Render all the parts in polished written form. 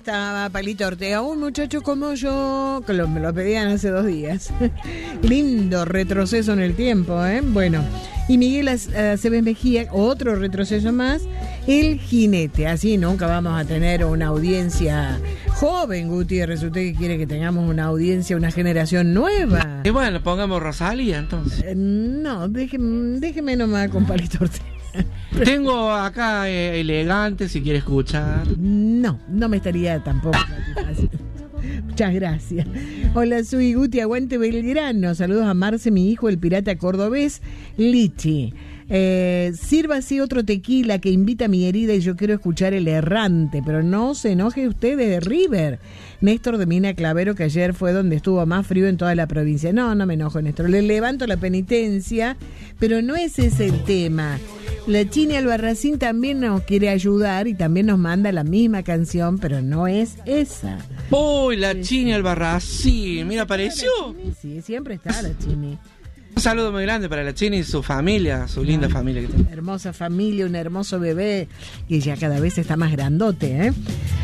estaba Palito Ortega, un muchacho como yo, que me lo pedían hace 2 días. Lindo retroceso en el tiempo, ¿eh? Bueno, y Miguel Aceves Mejía, otro retroceso más, El Jinete. Así nunca vamos a tener una audiencia joven, Gutiérrez. Usted que quiere que tengamos una audiencia, una generación nueva. Y bueno, pongamos Rosalía entonces. No, déjeme nomás con Palito Ortega. Tengo acá Elegante, si quiere escuchar. No me estaría tampoco satisfacción. Muchas gracias. Hola, soy Guti, aguante Belgrano. Saludos a Marce, mi hijo, el pirata cordobés, Lichi. Sírvase otro tequila que invita a mi herida y yo quiero escuchar El Errante, pero no se enoje usted de River. Néstor de Mina Clavero, que ayer fue donde estuvo más frío en toda la provincia. No me enojo, Néstor. Le levanto la penitencia, pero no es ese el tema. La Chini Albarracín también nos quiere ayudar y también nos manda la misma canción, pero no es esa. ¡Uy, la Chini Albarracín! Mira, apareció. Sí, siempre está la Chini. Un saludo muy grande para la Chini y su familia, su linda familia que tiene. Hermosa familia, un hermoso bebé que ya cada vez está más grandote,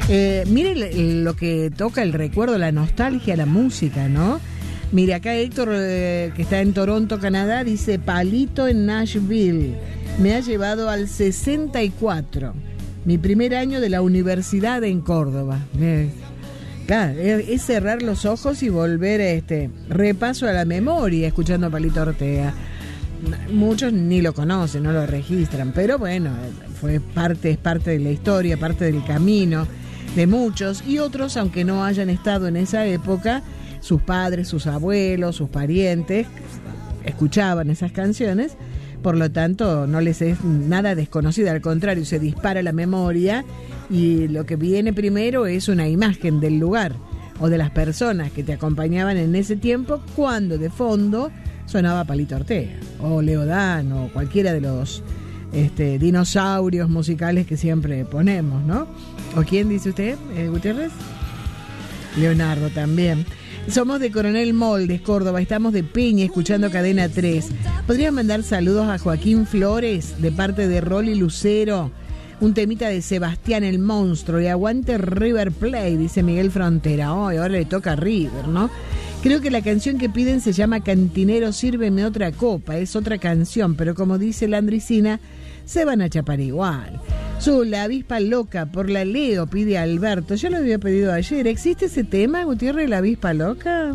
Mire lo que toca el recuerdo, la nostalgia, la música, ¿no? Mire, acá Héctor, que está en Toronto, Canadá, dice: Palito en Nashville me ha llevado al 64, mi primer año de la universidad en Córdoba. Claro, es cerrar los ojos y volver repaso a la memoria escuchando a Palito Ortega. Muchos ni lo conocen, no lo registran, pero bueno, es parte de la historia, parte del camino de muchos, y otros, aunque no hayan estado en esa época, sus padres, sus abuelos, sus parientes escuchaban esas canciones. Por lo tanto, no les es nada desconocido, al contrario, se dispara la memoria y lo que viene primero es una imagen del lugar o de las personas que te acompañaban en ese tiempo cuando de fondo sonaba Palito Ortega o Leodán o cualquiera de los dinosaurios musicales que siempre ponemos, ¿no? ¿O quién dice usted, Gutiérrez? Leonardo también. Somos de Coronel Moldes, Córdoba, estamos de Peña escuchando Cadena 3. ¿Podrían mandar saludos a Joaquín Flores de parte de Rolly Lucero? Un temita de Sebastián el Monstruo y aguante River Plate, dice Miguel Frontera. Ahora le toca a River, ¿no? Creo que la canción que piden se llama Cantinero, sírveme otra copa. Es otra canción, pero como dice la Andricina, se van a chapar igual. La avispa loca por la Leo, pide Alberto. Yo lo había pedido ayer. ¿Existe ese tema, Gutiérrez, la avispa loca?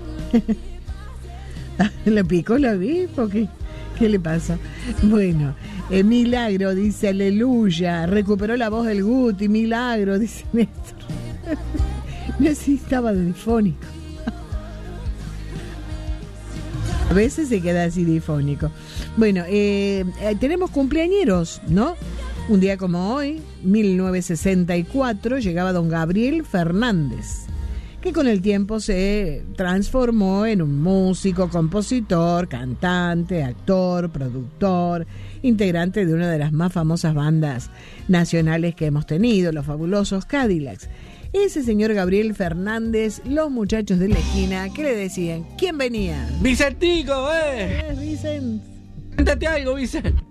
¿Le picó la avispa? ¿Qué le pasa? Bueno, Milagro dice aleluya. Recuperó la voz del Guti. Milagro, dice Néstor. Necesitaba difónico. A veces se queda así difónico. Bueno, tenemos cumpleañeros, ¿no? Un día como hoy, 1964, llegaba don Gabriel Fernández, que con el tiempo se transformó en un músico, compositor, cantante, actor, productor, integrante de una de las más famosas bandas nacionales que hemos tenido, los fabulosos Cadillacs. Ese señor Gabriel Fernández, los muchachos de la esquina, ¿qué le decían? ¿Quién venía? ¡Vicentico, Vicente. Cántate algo, Vicente.